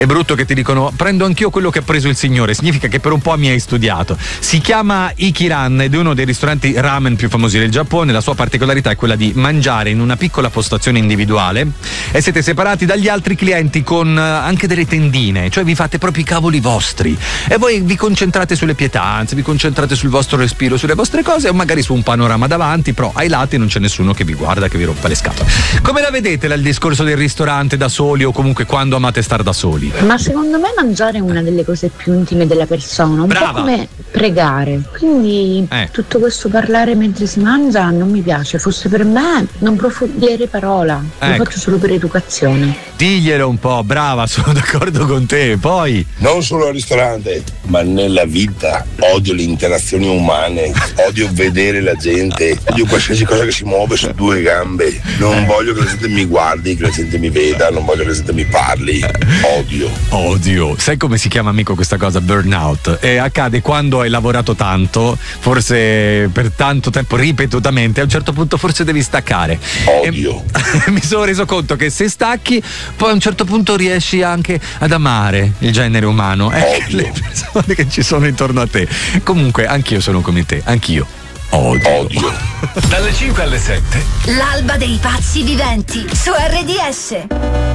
È brutto che ti dicono prendo anch'io quello che ha preso il signore, significa che per un po' mi hai studiato. Si chiama Ikiran ed è uno dei ristoranti ramen più famosi del Giappone. La sua particolarità è quella di mangiare in una piccola postazione individuale e siete separati dagli altri clienti con anche delle tendine, cioè vi fate proprio i cavoli vostri e voi vi concentrate sulle pietanze, vi concentrate sul vostro respiro, sulle vostre cose o magari su un panorama davanti, però ai lati non c'è nessuno che vi guarda, che vi rompa le scatole. Come la vedete il discorso del ristorante da soli o comunque quando amate star da soli? Ma secondo me mangiare è una delle cose più intime della persona, un Brava. po' come pregare, quindi tutto questo parlare mentre si mangia non mi piace, fosse per me non proferire parola, lo faccio solo per educazione. Diglielo un po', brava, sono d'accordo con te. Poi non solo al ristorante, ma nella vita odio le interazioni umane, odio vedere la gente, odio qualsiasi cosa che si muove su due gambe, non voglio che la gente mi guardi, che la gente mi veda, non voglio che la gente mi parli, odio. Sai come si chiama, amico, questa cosa? Burnout. E accade quando hai lavorato tanto, forse per tanto tempo, ripetutamente, a un certo punto forse devi staccare. Odio. Mi sono reso conto che se stacchi poi a un certo punto riesci anche ad amare il genere umano, le persone che ci sono intorno a te. Comunque anch'io sono come te, anch'io odio. Dalle 5 alle 7 l'alba dei pazzi viventi su RDS.